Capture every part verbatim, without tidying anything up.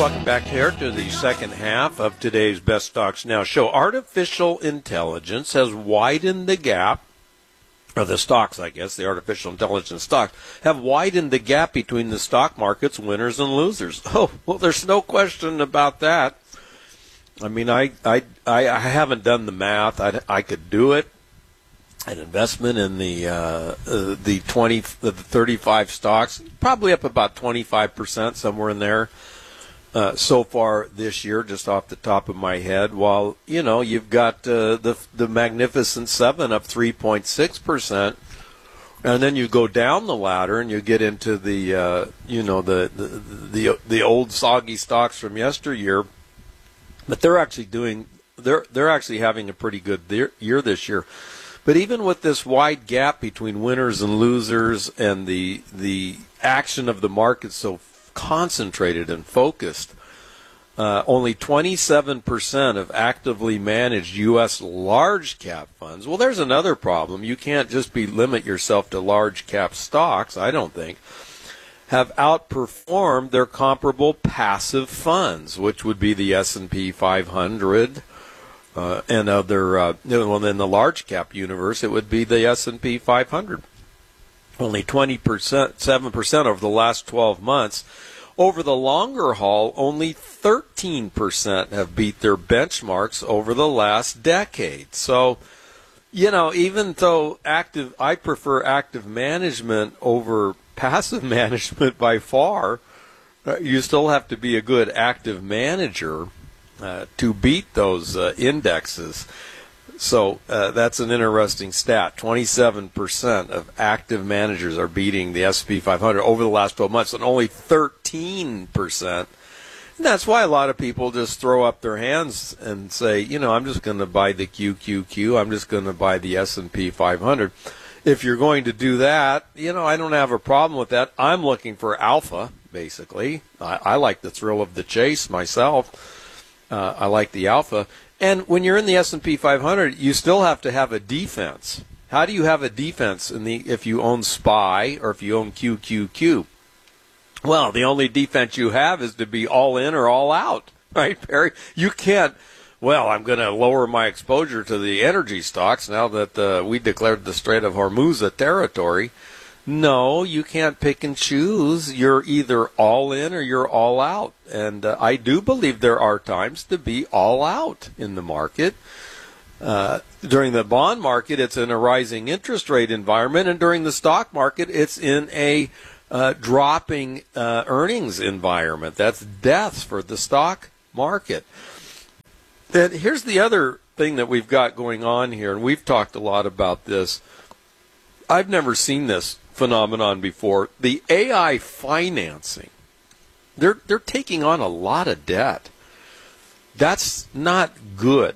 Welcome back here to the second half of today's Best Stocks Now show. Artificial intelligence has widened the gap, or the stocks, I guess, the artificial intelligence stocks, have widened the gap between the stock market's winners and losers. Oh, well, there's no question about that. I mean, I I, I, I haven't done the math. I, I could do it. An investment in the uh, uh, the twenty, the thirty-five stocks, probably up about twenty-five percent, somewhere in there. Uh, so far this year, just off the top of my head, while, you know, you've got uh, the the Magnificent Seven up three point six percent, and then you go down the ladder and you get into the, uh, you know, the, the the the old soggy stocks from yesteryear, but they're actually doing, they're they're actually having a pretty good year this year. But even with this wide gap between winners and losers and the the action of the market so concentrated and focused, uh, only twenty-seven percent of actively managed U S large cap funds. Well, there's another problem. You can't just be limit yourself to large cap stocks, I don't think, have outperformed their comparable passive funds, which would be the S and P five hundred, uh, and other, uh, well, in the large cap universe, it would be the S and P five hundred. Only twenty percent, seven percent over the last twelve months. Over the longer haul, only thirteen percent have beat their benchmarks over the last decade. So, you know, even though active, I prefer active management over passive management by far, uh, you still have to be a good active manager uh, to beat those uh, indexes. So uh, that's an interesting stat. twenty-seven percent of active managers are beating the S and P five hundred over the last twelve months, and only thirteen percent. And that's why a lot of people just throw up their hands and say, you know, I'm just going to buy the Q Q Q. I'm just going to buy the S and P five hundred. If you're going to do that, you know, I don't have a problem with that. I'm looking for alpha, basically. I, I like the thrill of the chase myself. Uh, I like the alpha. And when you're in the S and P five hundred, you still have to have a defense. How do you have a defense in the if you own S P Y or if you own Q Q Q? Well, the only defense you have is to be all in or all out, right, Perry? You can't, well, I'm going to lower my exposure to the energy stocks now that uh, we declared the Strait of Hormuz a territory. No, you can't pick and choose. You're either all in or you're all out. And uh, I do believe there are times to be all out in the market. Uh, during the bond market, it's in a rising interest rate environment. And during the stock market, it's in a uh, dropping uh, earnings environment. That's death for the stock market. And here's the other thing that we've got going on here, and we've talked a lot about this. I've never seen this phenomenon before. The A I financing, they're they're taking on a lot of debt. That's not good.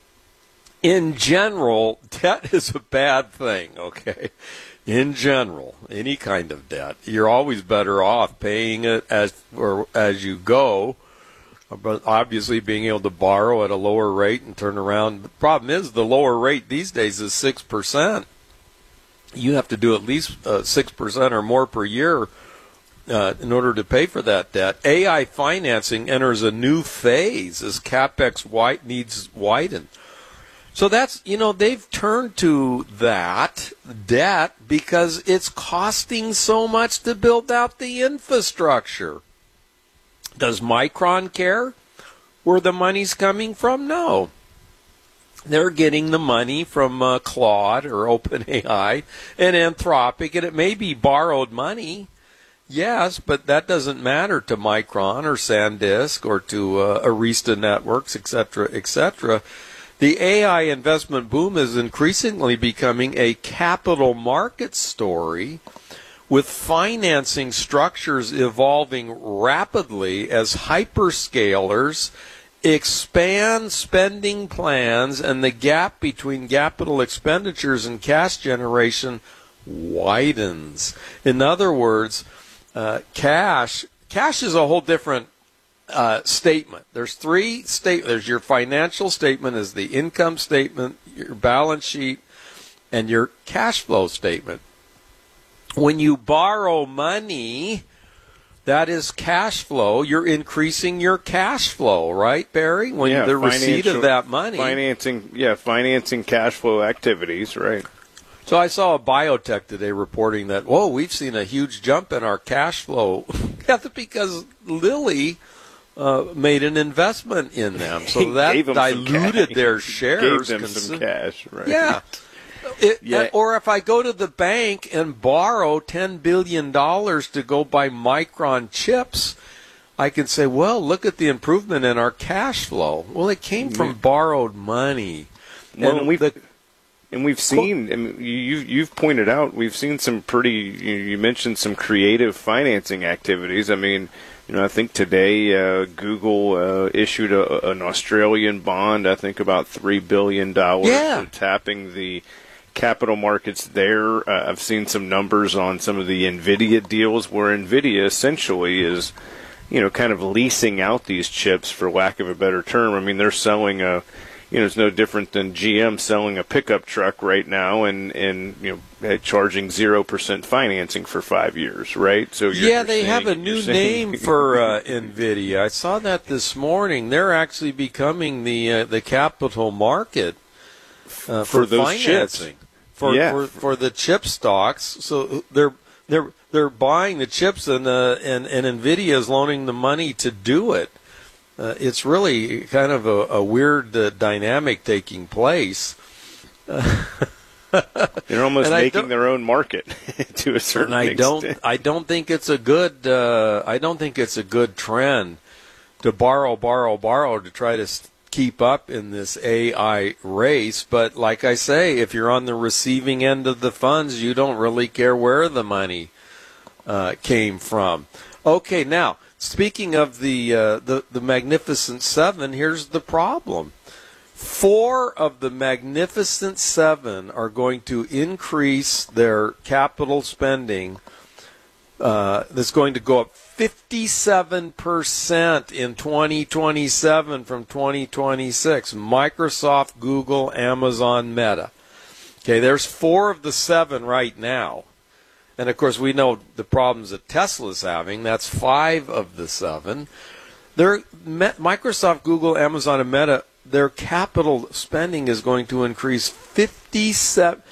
In general, debt is a bad thing, okay? In general, any kind of debt, you're always better off paying it as or as you go. But obviously being able to borrow at a lower rate and turn around. The problem is the lower rate these days is six percent. You have to do at least uh, six percent or more per year uh, in order to pay for that debt. A I financing enters a new phase as CapEx wide needs widen. So that's, you know, they've turned to that debt because it's costing so much to build out the infrastructure. Does Micron care where the money's coming from? No. They're getting the money from uh, Claude or OpenAI and Anthropic, and it may be borrowed money, yes, but that doesn't matter to Micron or SanDisk or to uh, Arista Networks, et cetera, et cetera. The A I investment boom is increasingly becoming a capital market story, with financing structures evolving rapidly as hyperscalers expand spending plans and the gap between capital expenditures and cash generation widens. In other words, uh, cash cash is a whole different uh, statement. There's three state. There's your financial statement, is the income statement, your balance sheet, and your cash flow statement. When you borrow money, That is cash flow. You're increasing your cash flow, right, Barry? When yeah, the receipt of that money. Financing, yeah, financing cash flow activities, right. So I saw a biotech today reporting that, whoa, we've seen a huge jump in our cash flow. That's because Lilly uh, made an investment in them. So that diluted their shares. Gave them some cash, right. Yeah. It, yeah. Or if I go to the bank and borrow ten billion dollars to go buy Micron chips, I can say, well, look at the improvement in our cash flow. Well, it came from borrowed money. Well, and we've, the, and we've seen, and you, you've pointed out, we've seen some pretty, you, you mentioned some creative financing activities. I mean, you know, I think today uh, Google uh, issued a, an Australian bond, I think about three billion dollars, yeah. tapping the capital markets there. Uh, I've seen some numbers on some of the NVIDIA deals where NVIDIA essentially is, you know, kind of leasing out these chips, for lack of a better term. I mean, they're selling a, you know, it's no different than G M selling a pickup truck right now and, and you know, charging zero percent financing for five years, right? So you're, Yeah, you're they saying, have a new saying, name for uh, NVIDIA. I saw that this morning. They're actually becoming the uh, the capital market uh, for, for those financing. Chips. For, yeah. for for the chip stocks, so they're they're they're buying the chips, and uh, and and NVIDIA is loaning the money to do it. Uh, it's really kind of a, a weird uh, dynamic taking place. Uh, they're almost making their own market to a certain and I extent. don't I don't think it's a good uh, I don't think it's a good trend to borrow borrow borrow to try to St- keep up in this A I race. But like I say, if you're on the receiving end of the funds, you don't really care where the money uh, came from. Okay, now speaking of the, uh, the the Magnificent Seven, here's the problem. Four of the Magnificent Seven are going to increase their capital spending. Uh, that's going to go up fifty-seven percent in twenty twenty-seven from twenty twenty-six. Microsoft, Google, Amazon, Meta. Okay, there's four of the seven right now. And, of course, we know the problems that Tesla's having. That's five of the seven. They're, Microsoft, Google, Amazon, and Meta, their capital spending is going to increase fifty-seven.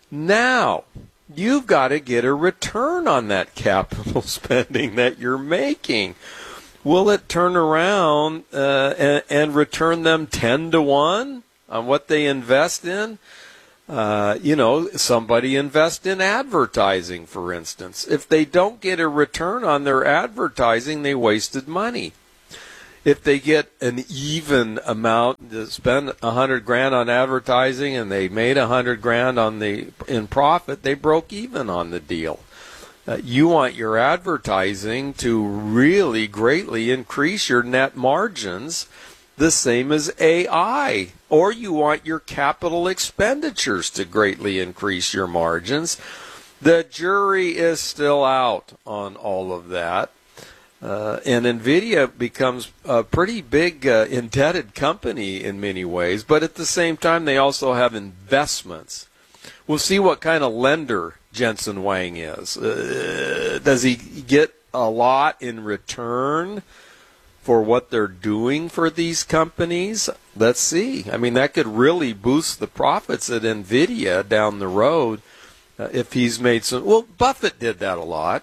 Now, you've got to get a return on that capital spending that you're making. Will it turn around uh, and, and return them ten to one on what they invest in? Uh, you know, somebody invest in advertising, for instance. If they don't get a return on their advertising, they wasted money. If they get an even amount to spend a hundred grand on advertising and they made a hundred grand on the in profit, they broke even on the deal. Uh, you want your advertising to really greatly increase your net margins, the same as A I, or you want your capital expenditures to greatly increase your margins. The jury is still out on all of that. Uh, and NVIDIA becomes a pretty big uh, indebted company in many ways, but at the same time they also have investments. We'll see what kind of lender Jensen Huang is. Uh, does he get a lot in return for what they're doing for these companies? Let's see. I mean, that could really boost the profits at NVIDIA down the road uh, if he's made some. Well, Buffett did that a lot,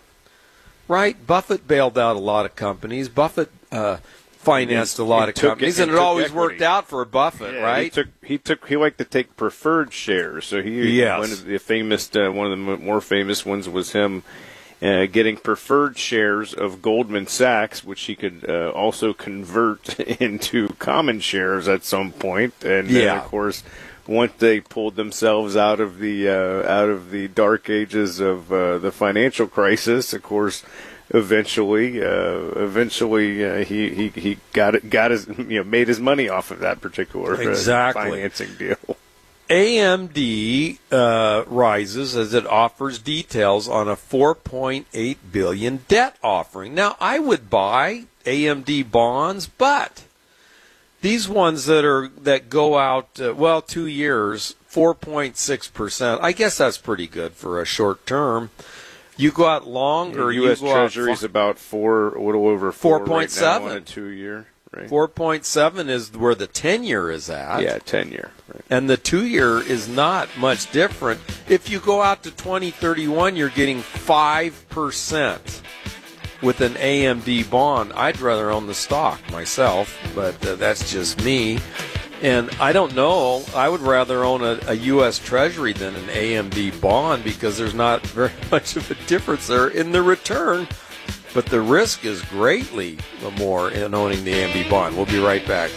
right? Buffett bailed out a lot of companies. Buffett uh, financed a lot of companies, it, and it always equity. worked out for Buffett, yeah, right? He took he took he liked to take preferred shares. So he yes. one of the famous uh, one of the more famous ones was him. Uh, getting preferred shares of Goldman Sachs, which he could uh, also convert into common shares at some point. And then, yeah. of course, once they pulled themselves out of the uh, out of the dark ages of uh, the financial crisis, of course, eventually, uh, eventually uh, he, he he got it, got his you know made his money off of that particular exactly. uh, financing deal. A M D uh, rises as it offers details on a four point eight billion dollars debt offering. Now, I would buy A M D bonds, but these ones that are that go out, uh, well, two years, four point six percent, I guess that's pretty good for a short term. You go out longer. Yeah, U S you go Treasury is about four, a little over four, four point seven seven right now on a two-year. Right. four point seven is where the ten-year is at. Yeah, ten-year. Right. And the two-year is not much different. If you go out to twenty thirty-one, you're getting five percent with an A M D bond. I'd rather own the stock myself, but uh, that's just me. And I don't know. I would rather own a, a U S Treasury than an A M D bond because there's not very much of a difference there in the return. But the risk is greatly more in owning the A M D bond. We'll be right back.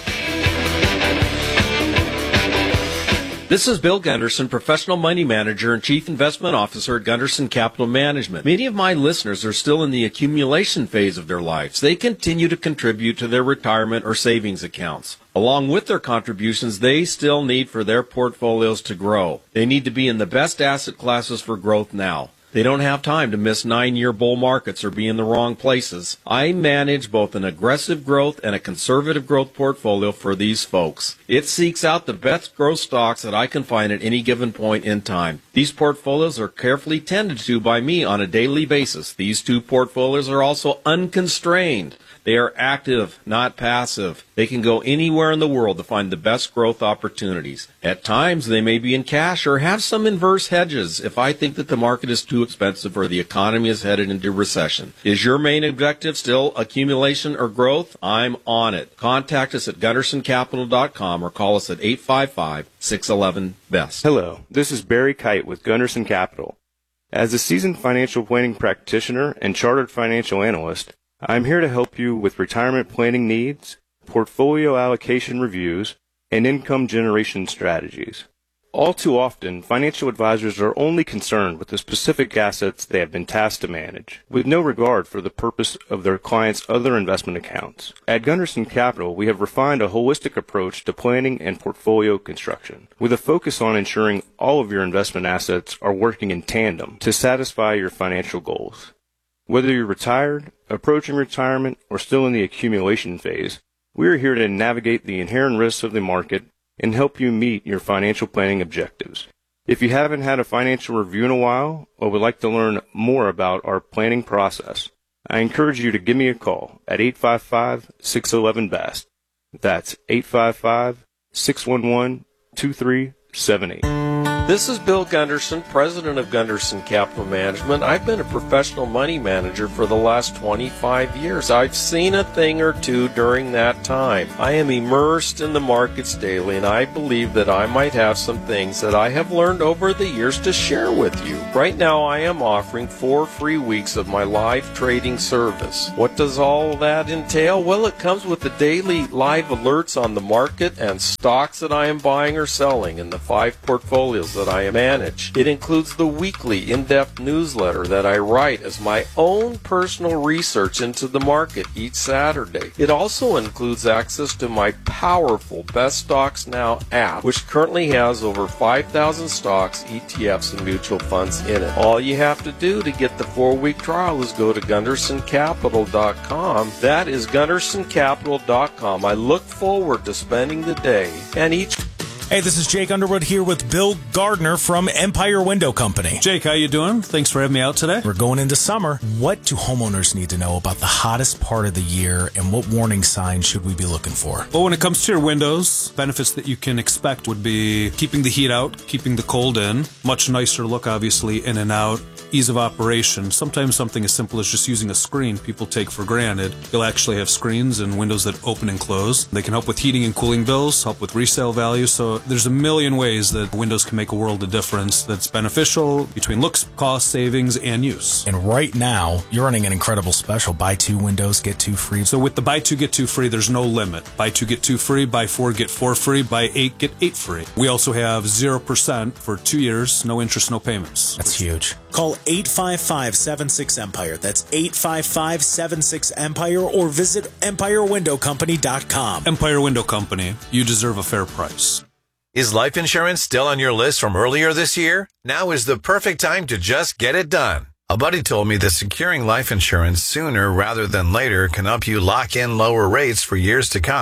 This is Bill Gunderson, professional money manager and chief investment officer at Gunderson Capital Management. Many of my listeners are still in the accumulation phase of their lives. They continue to contribute to their retirement or savings accounts. Along with their contributions, they still need for their portfolios to grow. They need to be in the best asset classes for growth now. They don't have time to miss nine-year bull markets or be in the wrong places. I manage both an aggressive growth and a conservative growth portfolio for these folks. It seeks out the best growth stocks that I can find at any given point in time. These portfolios are carefully tended to by me on a daily basis. These two portfolios are also unconstrained. They are active, not passive. They can go anywhere in the world to find the best growth opportunities. At times, they may be in cash or have some inverse hedges if I think that the market is too expensive or the economy is headed into recession. Is your main objective still accumulation or growth? I'm on it. Contact us at gunderson capital dot com or call us at eight five five, six one one, B E S T. Hello, this is Barry Kite with Gunderson Capital. As a seasoned financial planning practitioner and chartered financial analyst, I'm here to help you with retirement planning needs, portfolio allocation reviews, and income generation strategies. All too often, financial advisors are only concerned with the specific assets they have been tasked to manage, with no regard for the purpose of their clients' other investment accounts. At Gunderson Capital, we have refined a holistic approach to planning and portfolio construction, with a focus on ensuring all of your investment assets are working in tandem to satisfy your financial goals. Whether you're retired, approaching retirement, or still in the accumulation phase, we are here to navigate the inherent risks of the market and help you meet your financial planning objectives. If you haven't had a financial review in a while or would like to learn more about our planning process, I encourage you to give me a call at eight five five, six one one, B E S T. That's eight five five, six one one, two three seven eight. This is Bill Gunderson, president of Gunderson Capital Management. I've been a professional money manager for the last twenty-five years. I've seen a thing or two during that time. I am immersed in the markets daily, and I believe that I might have some things that I have learned over the years to share with you. Right now, I am offering four free weeks of my live trading service. What does all that entail? Well, it comes with the daily live alerts on the market and stocks that I am buying or selling in the five portfolios that I manage. It includes the weekly in-depth newsletter that I write as my own personal research into the market each Saturday. It also includes access to my powerful Best Stocks Now app, which currently has over five thousand stocks, E T Fs, and mutual funds in it. All you have to do to get the four-week trial is go to gunderson capital dot com. That is gunderson capital dot com. I look forward to spending the day and each Hey, this is Jake Underwood here with Bill Gardner from Empire Window Company. Jake, how you doing? Thanks for having me out today. We're going into summer. What do homeowners need to know about the hottest part of the year, and what warning signs should we be looking for? Well, when it comes to your windows, benefits that you can expect would be keeping the heat out, keeping the cold in, much nicer look, obviously, in and out, ease of operation. Sometimes something as simple as just using a screen people take for granted. You'll actually have screens and windows that open and close. They can help with heating and cooling bills, help with resale value, so there's a million ways that windows can make a world of difference that's beneficial between looks, cost, savings, and use. And right now, you're running an incredible special. Buy two windows, get two free. So with the buy two, get two free, there's no limit. Buy two, get two free. Buy four, get four free. Buy eight, get eight free. We also have zero percent for two years, no interest, no payments. That's huge. Call eight five five, seven six, Empire. That's eight five five, seven six, Empire, or visit empire window company dot com. Empire Window Company. You deserve a fair price. Is life insurance still on your list from earlier this year? Now is the perfect time to just get it done. A buddy told me that securing life insurance sooner rather than later can help you lock in lower rates for years to come.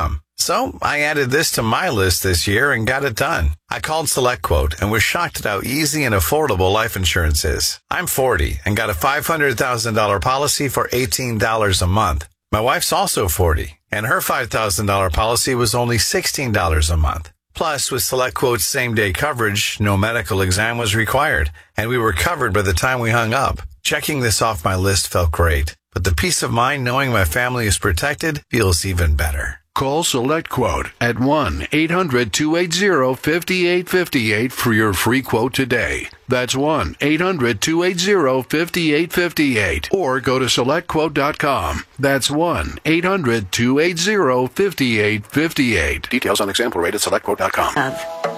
So I added this to my list this year and got it done. I called SelectQuote and was shocked at how easy and affordable life insurance is. I'm forty and got a five hundred thousand dollars policy for eighteen dollars a month. My wife's also forty, and her five thousand dollars policy was only sixteen dollars a month. Plus, with SelectQuote's same-day coverage, no medical exam was required, and we were covered by the time we hung up. Checking this off my list felt great, but the peace of mind knowing my family is protected feels even better. Call SelectQuote at one eight hundred two eight zero five eight five eight for your free quote today. That's one eight hundred two eight zero five eight five eight. Or go to select quote dot com. That's one eight hundred two eight zero five eight five eight. Details on example rate at select quote dot com.